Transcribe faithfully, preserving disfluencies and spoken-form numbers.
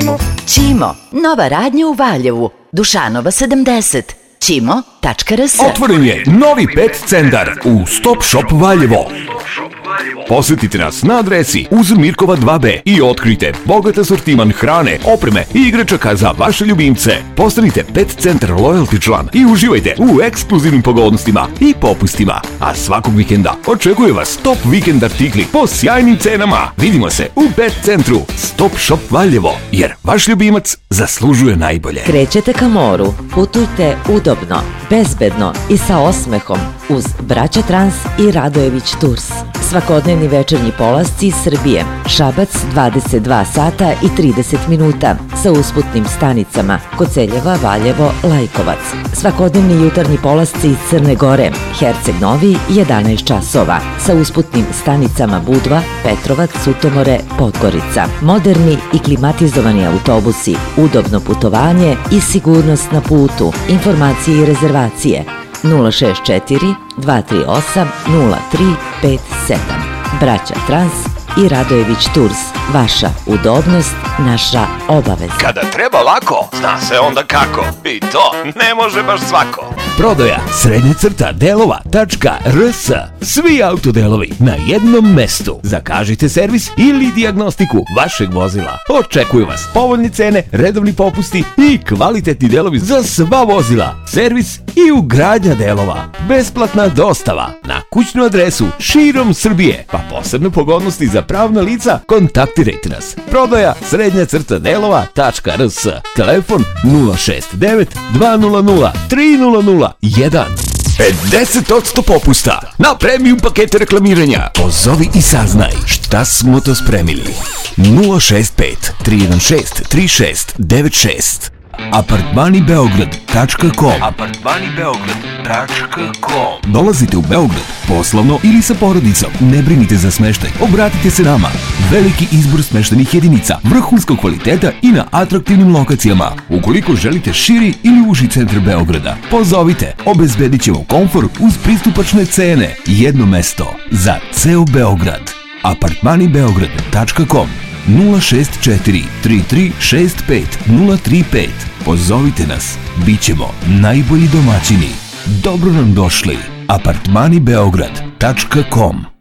Ćimo. Ćimo, nova radnja u Valjevu, Dušanova sedamdeset, ćimo tačka rs. Otvoren je novi pet centar u Stop Shop Valjevo. Posjetite nas na adresi uz Mirkova dva be i otkrijte bogat asortiman hrane, opreme i igračaka za vaše ljubimce. Postanite pet centar loyalty član i uživajte u ekskluzivnim pogodnostima i popustima. A svakog vikenda očekuje vas top vikend artikli po sjajnim cenama. Vidimo se u pet centru Stop Shop Valjevo, jer vaš ljubimac zaslužuje najbolje. Krećete ka moru, putujte udobno, bezbedno i sa osmehom uz Braća Trans i Radojević Tours. Svakodnevni večernji polasci iz Srbije, Šabac dvadeset dva sata i trideset minuta sa usputnim stanicama Koceljeva, Valjevo, Lajkovac. Svakodnevni jutarnji polasci iz Crne Gore, Herceg Novi jedanaest časova sa usputnim stanicama Budva, Petrovac, Sutomore, Podgorica. Moderni i klimatizovani autobusi, udobno putovanje i sigurnost na putu. Informacije i rezervacije nula šest četiri dva tri osam nula tri pet sedam. Braća Trans i Radojević Tours. Vaša udobnost, naša obaveza. Kada treba lako, zna se onda kako. I to ne može baš svako. Prodaja srednja crta delova tačka rs. Svi autodelovi na jednom mestu. Zakažite servis ili dijagnostiku vašeg vozila. Očekuju vas povoljne cene, redovni popusti i kvalitetni delovi za sva vozila. Servis i ugradnja delova. Besplatna dostava na kućnu adresu širom Srbije. Pa posebne pogodnosti za pravna lica, kontaktirajte nas. Prodaja srednja crta delova tačka rs. Telefon nula šest devet dva nula nula tri nula nula jedan. pedeset posto popusta na premium pakete reklamiranja. Pozovi i saznaj šta smo to spremili. nula šest pet tri jedan šest tri šest devet šest. Apartmani Beograd tačka com. Apartmani Beograd tačka com. Dolazite u Beograd poslovno ili sa porodicom, ne brinite za smeštaj, obratite se nama. Veliki izbor smeštajnih jedinica, vrhunskog kvaliteta i na atraktivnim lokacijama. Ukoliko želite širi ili uži centar Beograda, pozovite, obezbedit ćemo komfor uz pristupačne cene. Jedno mesto za ceo Beograd. Apartmani Beograd tačka com. nula šest četiri tri tri šest pet nula tri pet. Pozovite nas, bit ćemo najbolji domaćini. Dobro nam došli. Apartmani Beograd tačka com.